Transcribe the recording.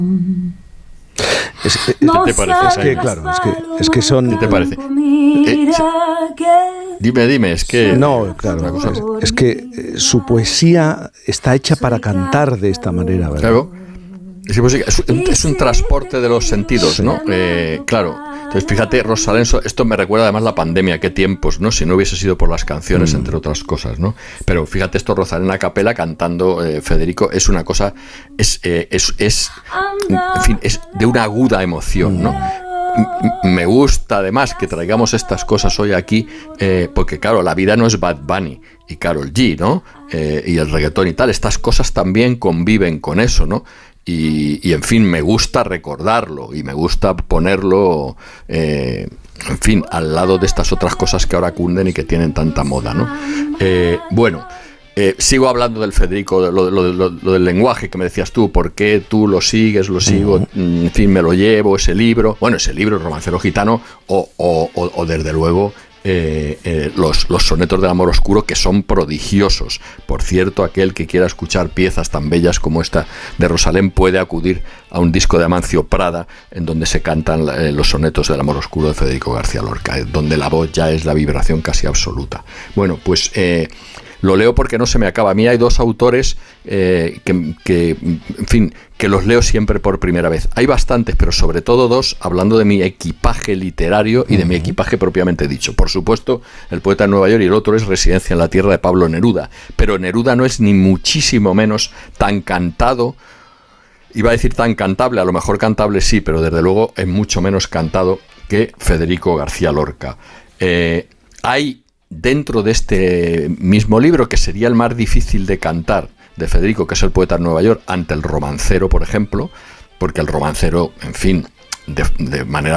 ¿Qué te parece? Es que, claro, es que son... ¿Qué te parece? Dime, es que... No, claro, es que su poesía está hecha para cantar de esta manera, ¿verdad? Claro. Es un transporte de los sentidos, ¿no? Claro. Entonces, fíjate, Rosalén, esto me recuerda además la pandemia, qué tiempos, ¿no? Si no hubiese sido por las canciones, entre otras cosas, ¿no? Pero fíjate esto, Rosalén a capela cantando Federico, es una cosa, en fin, es de una aguda emoción, ¿no? Me gusta además que traigamos estas cosas hoy aquí, porque claro, la vida no es Bad Bunny y Karol G, ¿no? Y el reggaetón y tal, estas cosas también conviven con eso, ¿no? Y en fin, me gusta recordarlo y me gusta ponerlo, en fin, al lado de estas otras cosas que ahora cunden y que tienen tanta moda, ¿no? Sigo hablando del Federico, lo del lenguaje que me decías tú, ¿por qué tú lo sigues, lo sigo? En fin, me lo llevo, ese libro, el Romancero Gitano, o desde luego los sonetos del amor oscuro, que son prodigiosos. Por cierto, aquel que quiera escuchar piezas tan bellas como esta de Rosalén puede acudir a un disco de Amancio Prada en donde se cantan los sonetos del amor oscuro de Federico García Lorca, donde la voz ya es la vibración casi absoluta. Bueno, pues lo leo porque no se me acaba. A mí hay dos autores que, en fin, que los leo siempre por primera vez. Hay bastantes, pero sobre todo dos, hablando de mi equipaje literario y de mi equipaje propiamente dicho. Por supuesto, El poeta de Nueva York, y el otro es Residencia en la tierra de Pablo Neruda. Pero Neruda no es ni muchísimo menos tan cantado, iba a decir tan cantable, a lo mejor cantable sí, pero desde luego es mucho menos cantado que Federico García Lorca. Hay dentro de este mismo libro, que sería el más difícil de cantar de Federico, que es El poeta de Nueva York, ante El romancero, por ejemplo, porque El romancero, en fin, de manera